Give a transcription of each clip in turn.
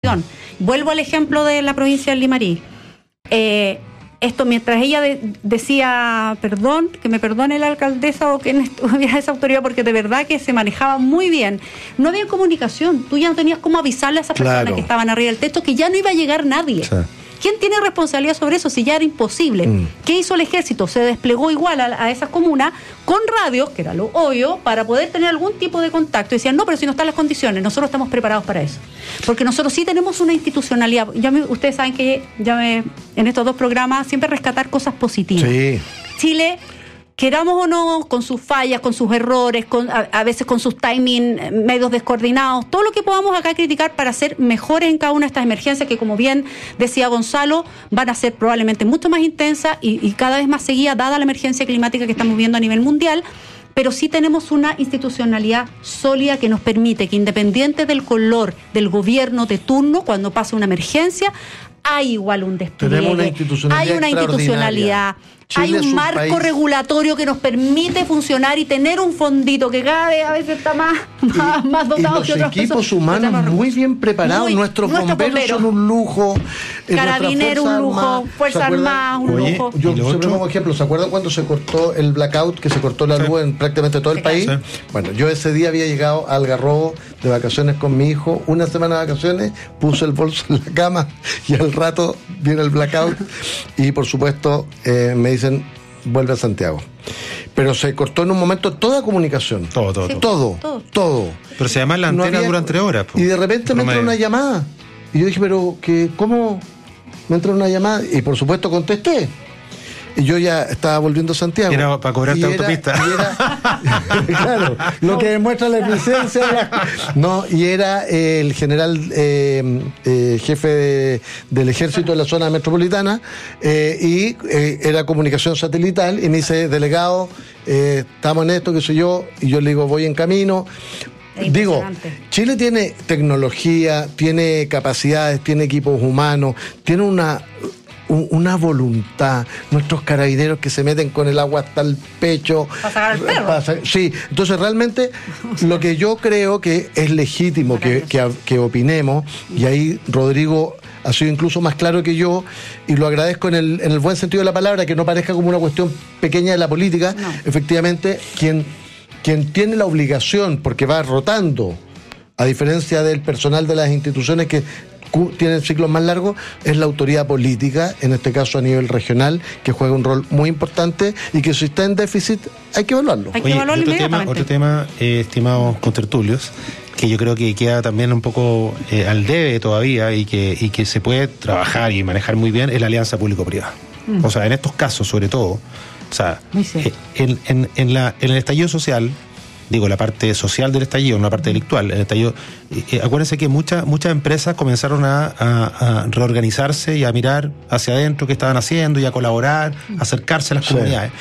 comunicación. Vuelvo al ejemplo de la provincia del Limarí. Esto mientras ella decía perdón, que me perdone la alcaldesa o quien estuviera esa autoridad, porque de verdad que se manejaba muy bien. No había comunicación, tú ya no tenías cómo avisarle a esas personas que estaban arriba del techo que ya no iba a llegar nadie. Sí. ¿Quién tiene responsabilidad sobre eso si ya era imposible? ¿Qué hizo el ejército? Se desplegó igual a esas comunas con radios, que era lo obvio, para poder tener algún tipo de contacto. Y decían, no, pero si no están las condiciones, nosotros estamos preparados para eso. Porque nosotros sí tenemos una institucionalidad. Ustedes saben que en estos 2 programas siempre rescatar cosas positivas. Sí. Chile, queramos o no, con sus fallas, con sus errores, a veces con sus timing medios descoordinados, todo lo que podamos acá criticar para ser mejores en cada una de estas emergencias que, como bien decía Gonzalo, van a ser probablemente mucho más intensas y cada vez más seguidas, dada la emergencia climática que estamos viendo a nivel mundial, pero sí tenemos una institucionalidad sólida que nos permite que, independiente del color del gobierno de turno, cuando pasa una emergencia, hay igual un despliegue, hay una institucionalidad. Chile hay un marco regulatorio que nos permite funcionar y tener un fondito que cada vez a veces está más dotado que otros. Los equipos humanos muy bien preparados. Nuestros bomberos son un lujo. Carabineros un lujo. Fuerzas Armadas un lujo. Yo siempre pongo ejemplo. ¿Se acuerdan cuando se cortó el blackout, que se cortó la luz en prácticamente todo el país? Sí. Bueno, yo ese día había llegado a Algarrobo de vacaciones con mi hijo, una semana de vacaciones, puse el bolso en la cama y al rato viene el blackout y por supuesto me dicen vuelve a Santiago. Pero se cortó en un momento toda comunicación. Todo. Pero se llama la antena duran 3 horas. Y de repente me entra una llamada. Y yo dije, pero ¿cómo? Me entra una llamada y por supuesto contesté. Y yo ya estaba volviendo a Santiago. Era para cobrarte autopista. Claro, lo que demuestra la eficiencia. Y era el general jefe del ejército de la zona metropolitana y era comunicación satelital y me dice, delegado, estamos en esto, qué sé yo, y yo le digo, voy en camino. Digo, Chile tiene tecnología, tiene capacidades, tiene equipos humanos, tiene una voluntad, nuestros carabineros que se meten con el agua hasta el pecho. Para sacar el perro. Sí, entonces realmente lo que yo creo que es legítimo que opinemos, y ahí Rodrigo ha sido incluso más claro que yo, y lo agradezco en el buen sentido de la palabra, que no parezca como una cuestión pequeña de la política. No. Efectivamente, quien tiene la obligación, porque va rotando, a diferencia del personal de las instituciones que tienen ciclos más largos, es la autoridad política, en este caso a nivel regional, que juega un rol muy importante y que si está en déficit hay que evaluarlo. Otro tema, estimados contertulios, que yo creo que queda también un poco al debe todavía y que se puede trabajar y manejar muy bien, es la alianza público-privada. O sea, en estos casos sobre todo, o sea, en el estallido social, digo, la parte social del estallido, no la parte delictual, el estallido, acuérdense que muchas empresas comenzaron a reorganizarse y a mirar hacia adentro qué estaban haciendo y a colaborar, a acercarse a las comunidades.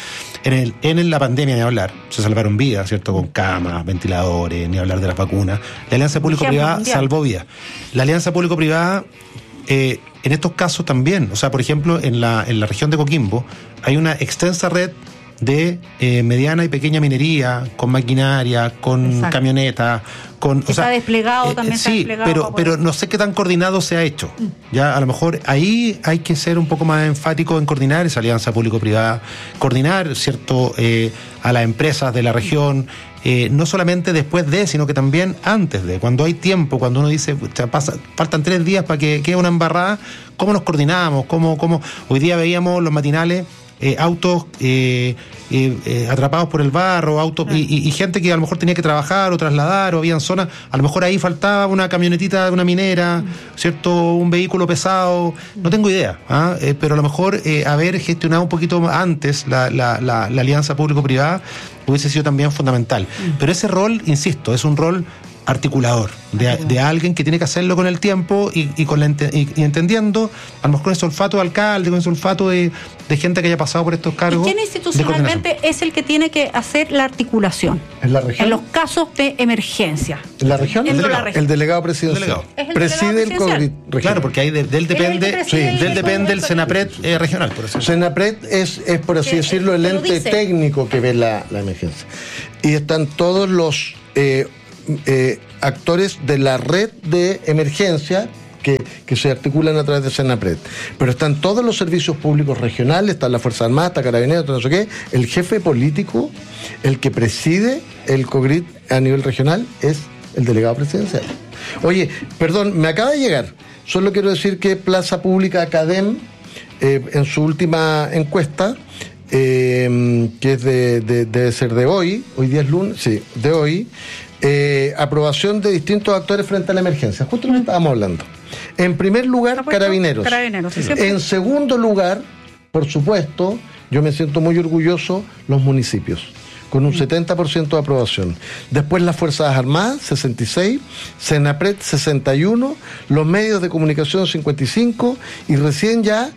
En la pandemia, ni hablar, se salvaron vidas, ¿cierto? Con camas, ventiladores, ni hablar de las vacunas. La alianza público-privada salvó vidas. La alianza público-privada, en estos casos también, o sea, por ejemplo, en la región de Coquimbo hay una extensa red de mediana y pequeña minería, con maquinaria, con camionetas, está desplegado también. Sí, pero no sé qué tan coordinado se ha hecho. Ya a lo mejor ahí hay que ser un poco más enfático en coordinar esa alianza público-privada, coordinar, ¿cierto?, a las empresas de la región, no solamente después de, sino que también antes de, cuando hay tiempo, cuando uno dice, faltan 3 días para que quede una embarrada, ¿cómo nos coordinamos? ¿Cómo? Hoy día veíamos los matinales, autos atrapados por el barro, y gente que a lo mejor tenía que trabajar o trasladar, o habían zonas, a lo mejor ahí faltaba una camionetita de una minera, ¿cierto?, un vehículo pesado, no tengo idea, pero a lo mejor haber gestionado un poquito antes la alianza público-privada hubiese sido también fundamental. Pero ese rol, insisto, es un rol articulador de alguien que tiene que hacerlo con el tiempo y entendiendo, a lo mejor con ese olfato de alcalde, con ese olfato de gente que haya pasado por estos cargos. ¿Y quién institucionalmente es el que tiene que hacer la articulación? ¿En la región? En los casos de emergencia. ¿En la región? El delegado presidencial. Preside el COVID. Claro, porque ahí de él depende el Senapred regional, por eso. Senapred es por así decirlo, el ente técnico que ve la emergencia. Y están todos los actores de la red de emergencia, que se articulan a través de Senapred. Pero están todos los servicios públicos regionales, está la Fuerza Armada, está Carabineros, no sé qué. El jefe político, el que preside el COGRIT a nivel regional, es el delegado presidencial. Oye, perdón, me acaba de llegar. Solo quiero decir que Plaza Pública Academ, en su última encuesta, que es debe ser de hoy día es lunes, sí, de hoy, aprobación de distintos actores frente a la emergencia, justo lo que estábamos hablando. En primer lugar, Carabineros. Sí, en segundo lugar, por supuesto, yo me siento muy orgulloso, los municipios, con un 70% de aprobación. Después las Fuerzas Armadas, 66, Senapred, 61, los medios de comunicación, 55, y recién ya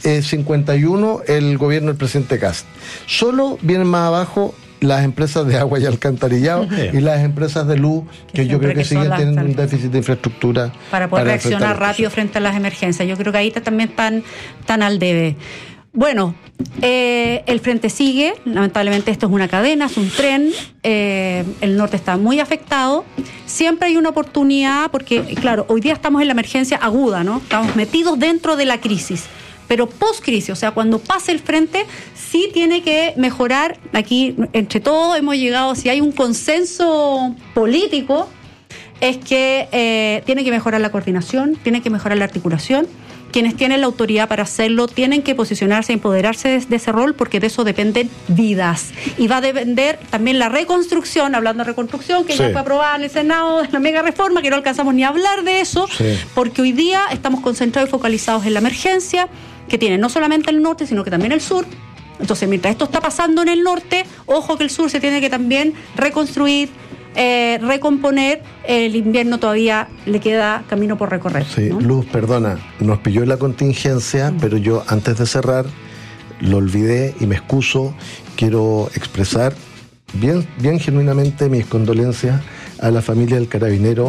51 el gobierno del presidente Kast. Solo vienen más abajo las empresas de agua y alcantarillado y las empresas de luz, que yo creo que siguen teniendo un déficit de infraestructura para poder reaccionar rápido frente a las emergencias. Yo creo que ahí también están al debe. Bueno, el frente sigue, lamentablemente esto es una cadena, es un tren, el norte está muy afectado, siempre hay una oportunidad, porque claro, hoy día estamos en la emergencia aguda, ¿no? Estamos metidos dentro de la crisis, pero post-crisis, o sea, cuando pase el frente, sí tiene que mejorar, aquí entre todos hemos llegado, si hay un consenso político, es que tiene que mejorar la coordinación, tiene que mejorar la articulación. Quienes tienen la autoridad para hacerlo tienen que posicionarse, empoderarse de ese rol, porque de eso dependen vidas. Y va a depender también la reconstrucción, hablando de reconstrucción, que ya fue aprobada en el Senado, de la mega reforma, que no alcanzamos ni a hablar de eso, porque hoy día estamos concentrados y focalizados en la emergencia, que tiene no solamente el norte, sino que también el sur. Entonces, mientras esto está pasando en el norte, ojo que el sur se tiene que también reconstruir, recomponer. El invierno todavía le queda camino por recorrer. Sí, ¿no? Luz, perdona, nos pilló la contingencia, pero yo antes de cerrar lo olvidé y me excuso. Quiero expresar bien genuinamente mis condolencias a la familia del carabinero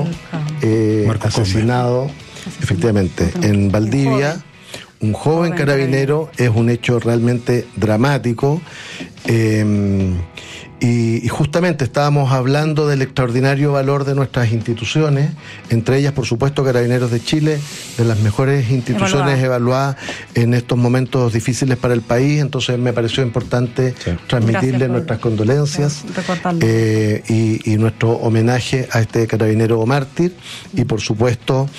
asesinado, efectivamente, en Valdivia. Un joven carabinero, es un hecho realmente dramático. Y justamente estábamos hablando del extraordinario valor de nuestras instituciones, entre ellas, por supuesto, Carabineros de Chile, de las mejores instituciones evaluadas en estos momentos difíciles para el país. Entonces me pareció importante transmitirle nuestras condolencias y nuestro homenaje a este carabinero mártir, y por supuesto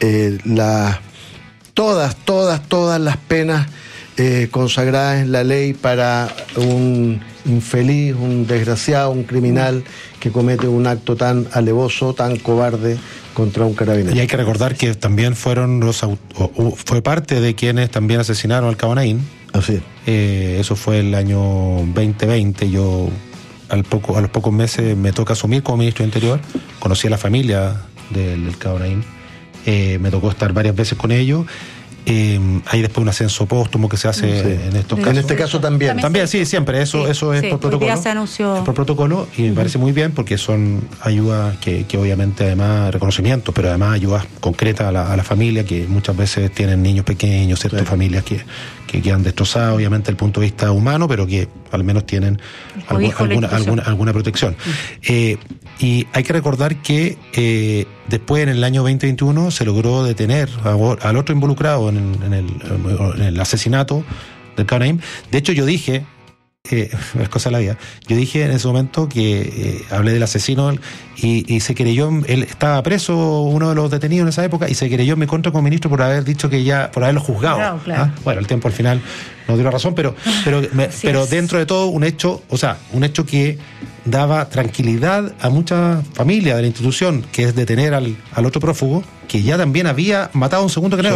todas las penas consagradas en la ley para un infeliz, un desgraciado, un criminal que comete un acto tan alevoso, tan cobarde contra un carabinero. Y hay que recordar que también fue parte de quienes también asesinaron al Cabo Naín. Así es. Eso fue el año 2020. Yo a los pocos meses me toca asumir como ministro de Interior. Conocí a la familia del Cabo Naín. Me tocó estar varias veces con ellos. Hay después un ascenso póstumo que se hace en estos casos. En este caso también. También, sí, siempre. Eso es por protocolo. Se anunció. Es por protocolo, y me parece muy bien, porque son ayudas que obviamente, además, reconocimiento, pero además ayudas concretas a la familia, que muchas veces tienen niños pequeños, ciertas familias que quedan destrozadas, obviamente, desde el punto de vista humano, pero que al menos tienen alguna protección. Y hay que recordar que después, en el año 2021, se logró detener al otro involucrado en el asesinato del Cabo Naín. De hecho, yo dije, es cosa de la vida, yo dije en ese momento que hablé del asesino y se querelló, él estaba preso, uno de los detenidos en esa época, y se querelló en mi contra como ministro por haber dicho por haberlo juzgado. Claro. Bueno, el tiempo al final nos dio la razón, pero dentro de todo un hecho que daba tranquilidad a muchas familias de la institución, que es detener al otro prófugo, que ya también había matado a un segundo carabinero.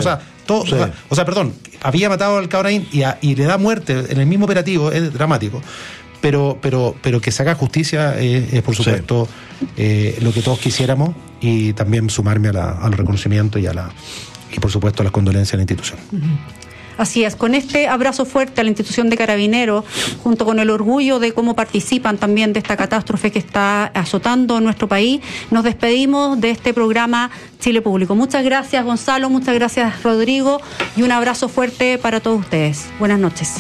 Había matado al Cabo Naín y le da muerte en el mismo operativo. Es dramático. Pero que se haga justicia es por supuesto lo que todos quisiéramos, y también sumarme al reconocimiento y por supuesto a las condolencias a la institución. Así es, con este abrazo fuerte a la institución de Carabineros, junto con el orgullo de cómo participan también de esta catástrofe que está azotando nuestro país, nos despedimos de este programa Chile Público. Muchas gracias, Gonzalo, muchas gracias, Rodrigo, y un abrazo fuerte para todos ustedes. Buenas noches.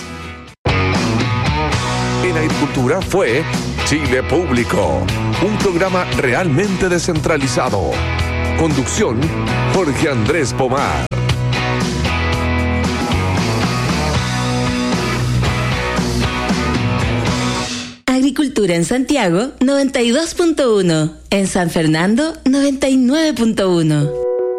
En Agricultura fue Chile Público, un programa realmente descentralizado. Conducción, Jorge Andrés Pomar. Agricultura en Santiago, 92.1. En San Fernando, 99.1.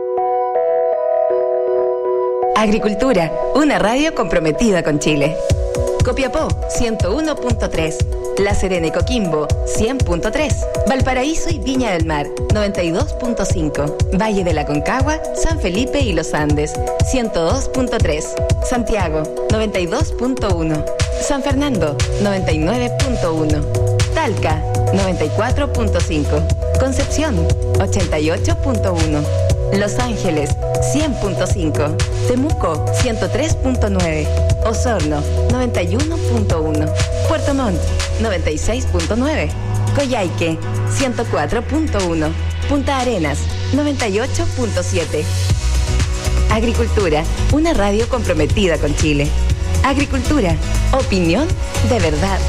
Agricultura, una radio comprometida con Chile. Copiapó, 101.3. La Serena y Coquimbo, 100.3. Valparaíso y Viña del Mar, 92.5. Valle de la Concagua, San Felipe y Los Andes, 102.3. Santiago, 92.1. San Fernando, 99.1. Talca, 94.5. Concepción, 88.1. Los Ángeles, 100.5. Temuco, 103.9. Osorno, 91.1. Puerto Montt, 96.9. Coyhaique, 104.1. Punta Arenas, 98.7. Agricultura, una radio comprometida con Chile. Agricultura, opinión de verdad.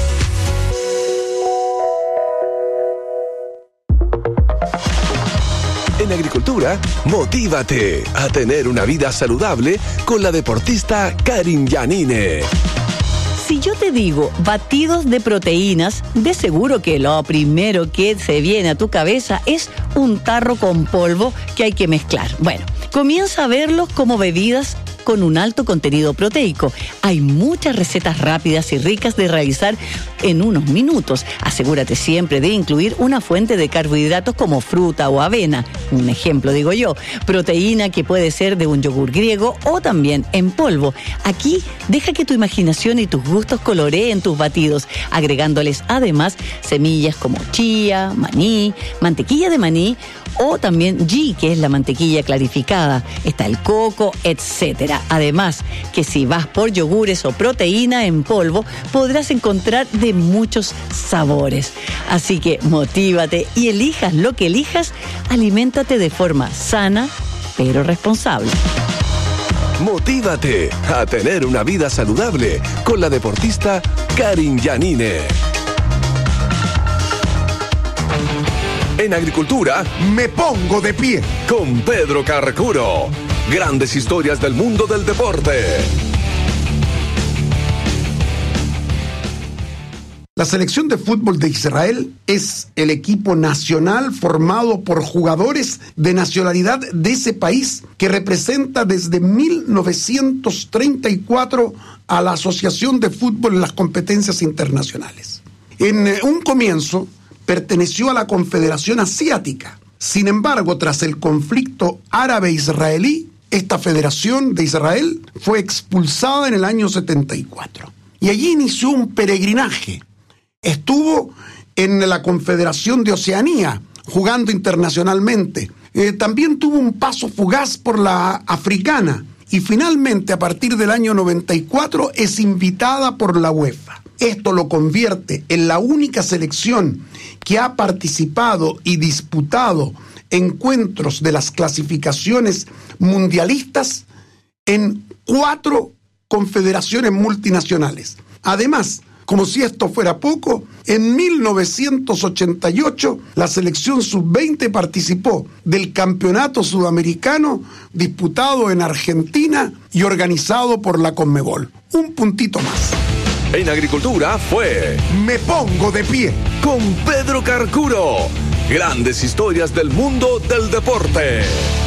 En Agricultura, motívate a tener una vida saludable con la deportista Karin Yanine. Si yo te digo batidos de proteínas, de seguro que lo primero que se viene a tu cabeza es un tarro con polvo que hay que mezclar. Bueno, comienza a verlos como bebidas con un alto contenido proteico. Hay muchas recetas rápidas y ricas de realizar en unos minutos. Asegúrate siempre de incluir una fuente de carbohidratos como fruta o avena. Un ejemplo, digo yo. Proteína que puede ser de un yogur griego o también en polvo. Aquí, deja que tu imaginación y tus gustos coloreen tus batidos, agregándoles además semillas como chía, maní, mantequilla de maní o también ghee, que es la mantequilla clarificada. Está el coco, etcétera. Además, que si vas por yogures o proteína en polvo, podrás encontrar de muchos sabores. Así que motívate y elijas lo que elijas, aliméntate de forma sana, pero responsable. Motívate a tener una vida saludable con la deportista Karin Yanine. En Agricultura, me pongo de pie con Pedro Carcuro. Grandes historias del mundo del deporte. La selección de fútbol de Israel es el equipo nacional formado por jugadores de nacionalidad de ese país que representa desde 1934 a la Asociación de Fútbol en las competencias internacionales. En un comienzo perteneció a la Confederación Asiática. Sin embargo, tras el conflicto árabe-israelí, esta federación de Israel fue expulsada en el año 74. Y allí inició un peregrinaje. Estuvo en la Confederación de Oceanía, jugando internacionalmente. También tuvo un paso fugaz por la africana. Y finalmente, a partir del año 94, es invitada por la UEFA. Esto lo convierte en la única selección que ha participado y disputado encuentros de las clasificaciones mundialistas en 4 confederaciones multinacionales. Además, como si esto fuera poco, en 1988 la selección sub-20 participó del campeonato sudamericano disputado en Argentina y organizado por la Conmebol. Un puntito más. En Agricultura fue Me pongo de pie con Pedro Carcuro. Grandes historias del mundo del deporte.